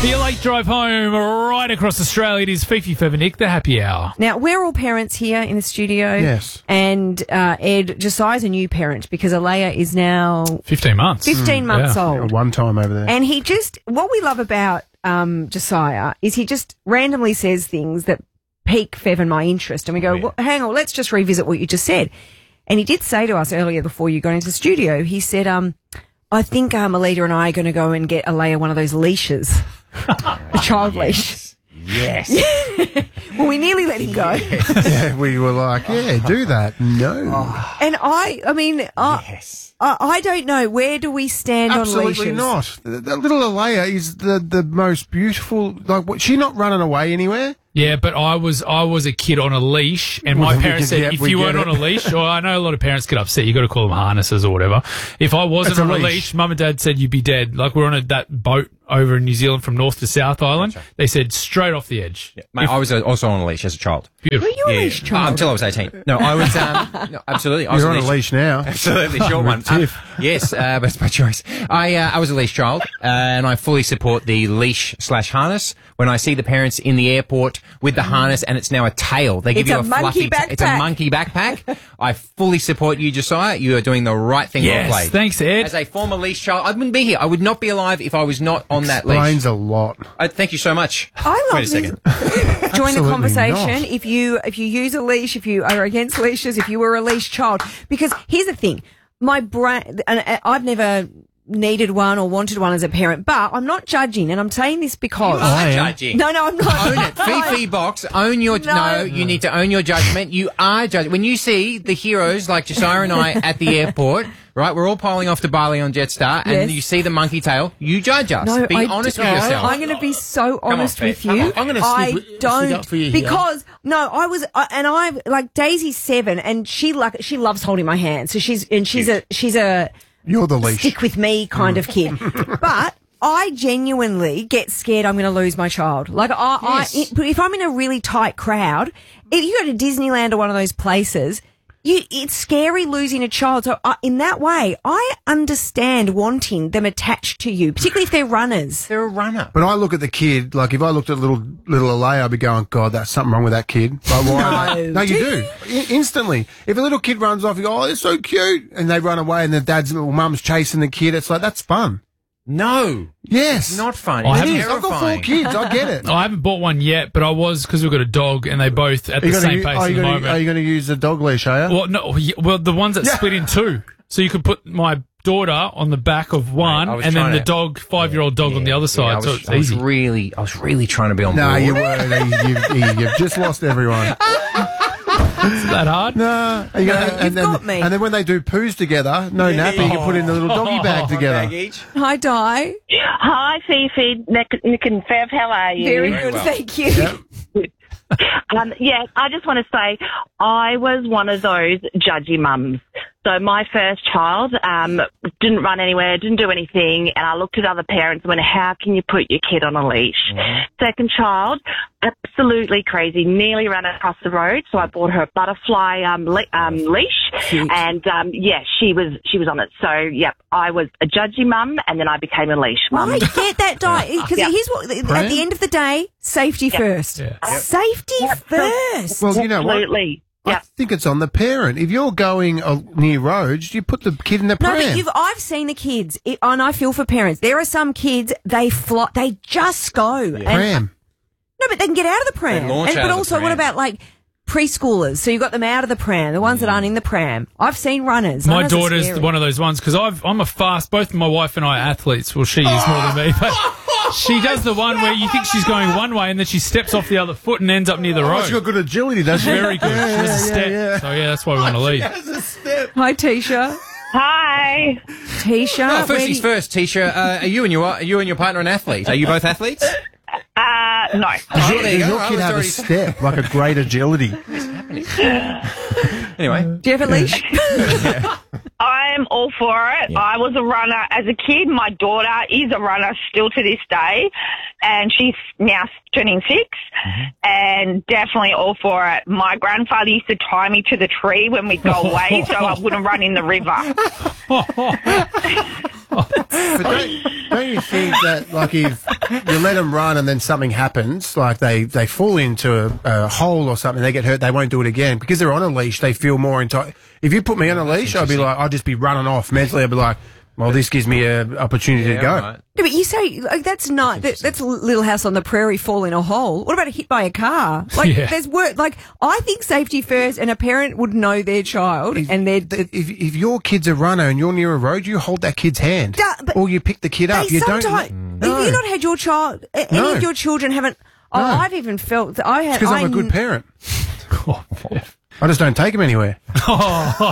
The late drive home right across Australia. It is Fifi Feather Nick, the happy hour. Now, we're all parents here in the studio. Yes. And Ed, Josiah's a new parent because Alea is now 15 months. 15 months old. One time over there. And what we love about Josiah is he just randomly says things that pique Fev and my interest. And we go, well, hang on, let's just revisit what you just said. And he did say to us earlier before you got into the studio, he said, I think Alita and I are going to go and get Alea one of those leashes. A child leash. Yes. Well, we nearly let him go. Yeah, we were like, yeah, do that. No. And I don't know. Where do we stand Absolutely on leashes? not. The little Alea is the most beautiful. Like, she's not running away anywhere. Yeah, but I was a kid on a leash, and my parents said if you weren't on a leash, or I know a lot of parents get upset, you got to call them harnesses or whatever. If I wasn't on a leash, Mum and Dad said you'd be dead. Like we're on that boat over in New Zealand from North to South Island. Right. They said straight off the edge. Yeah, mate, I was also on a leash as a child. Beautiful. Were you a leash child? Until I was 18. No, I was, no, absolutely. I was You're on a leash now. Absolutely, short one. Yes, but it's my choice. I was a leash child, and I fully support the leash/harness. When I see the parents in the airport with the harness and it's now a tail, they give you a fluffy backpack. It's a monkey backpack. I fully support you, Josiah. You are doing the right thing. Yes, well played. thanks, Ed. As a former leash child, I wouldn't be here. I would not be alive if I was not on that leash. Explains a lot. Thank you so much. I love Wait a second. Join the Absolutely conversation not. if you use a leash, if you are against leashes, if you were a leash child. Because here's the thing, my brain, and I've never needed one or wanted one as a parent, but I'm not judging, and I'm saying this because You are judging. No, I'm not. Own it. Fifi Box, own your... No, you need to own your judgment. You are judging. When you see the heroes like Josiah and I at the airport, right, we're all piling off to Bali on Jetstar, and you see the monkey tail, you judge us. No, Be honest with yourself. I'm going to be so honest Fed, with come you. on. I'm going to stick up for you here. Because like Daisy's 7, and she loves holding my hand. So she's a You're the leash. stick with me kind of kid. But I genuinely get scared I'm going to lose my child. Like if I'm in a really tight crowd, if you go to Disneyland or one of those places, it's scary losing a child. So in that way, I understand wanting them attached to you, particularly if they're runners. They're a runner. But I look at the kid, like if I looked at little Alea, I'd be going, God, that's something wrong with that kid. Like, why? No, you do. Instantly. If a little kid runs off, you go, oh, they're so cute. And they run away and the dad's or mum's chasing the kid. It's like, that's fun. No. Yes. It's not fun. I It's It is. I've got 4 terrifying. kids. I get it. I haven't bought one yet, but I was because we've got a dog, and they both at the same pace at the moment. Are you going to use the dog leash, are you? Well, no. Well, the ones that split in two, so you could put my daughter on the back of one, I was and then trying the to- dog, 5-year-old dog on the other side. So it's I was easy. really trying to be on board. No, you weren't. You've just lost everyone. Is that hard? No. You've got me. And then when they do poos together, no nappy, you can put in the little doggy bag together. Hi, Di. Hi, Fifi, Nick and Fev. How are you? Very Very good, well. thank you. Yep. I just want to say I was one of those judgy mums. So my first child didn't run anywhere, didn't do anything, and I looked at other parents and went, how can you put your kid on a leash? Mm-hmm. Second child, absolutely crazy, nearly ran across the road, so I bought her a butterfly leash. Cute. And she was on it. So I was a judgy mum, and then I became a leash mum. I get that, Di, because here's what, at the end of the day, safety first. Yeah. Safety first. Well, you know what? Absolutely. I think it's on the parent. If you're going near roads, you put the kid in the No, pram. but I've seen the kids, and I feel for parents. There are some kids, they just go. And, Pram. no, but they can get out of the pram. They launch out But of the also, what pram. about like preschoolers? So you've got them out of the pram, the ones that aren't in the pram. I've seen runners. My Runners are daughter's scary. one of those ones because I'm a fast. Both my wife and I are athletes. Well, she is more than me, but she does the one where you think she's going one way and then she steps off the other foot and ends up near the Oh, road. she's got good agility, doesn't she? Very good. She has a step. So that's why we want to leave. Hi, Tisha. Hi. Tisha. Oh, first things first, Tisha. Are you and your partner an athlete? Are you both athletes? No. Oh, there you Does go. your I kid was have a already- step, like a great agility? Anyway. Do you have a leash? I'm all for it. Yeah. I was a runner as a kid. My daughter is a runner still to this day, and she's now turning 6, and definitely all for it. My grandfather used to tie me to the tree when we'd go away so I wouldn't run in the river. But don't you think that, like, if you let them run and then something happens, like they fall into a hole or something, they get hurt, they won't do it again because they're on a leash. They feel more entitled. If you put me on a leash, I'd be like, I'd just be running off mentally. I'd be like, well, this gives me an opportunity to go. Right. No, but you say like, that's not that's Little House on the Prairie, fall in a hole. What about a hit by a car? Like there's work. Like I think safety first, and a parent would know their child, and if your kid's a runner and you're near a road, you hold that kid's hand, or you pick the kid up. You don't. Have you not had your child? Any of your children haven't? Oh, no. I've even felt that I had. Because I'm a good parent. I just don't take them anywhere.